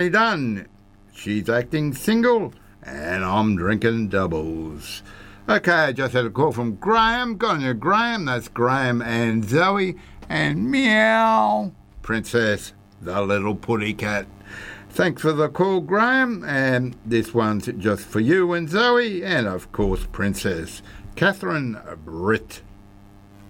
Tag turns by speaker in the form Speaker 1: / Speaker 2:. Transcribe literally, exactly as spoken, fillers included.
Speaker 1: done. She's acting single and I'm drinking doubles. Okay, I just had a call from Graham. Go on you, Graham. That's Graham and Zoe and Meow Princess, the little putty cat. Thanks for the call, Graham, and this one's just for you and Zoe and, of course, Princess Catherine Britt.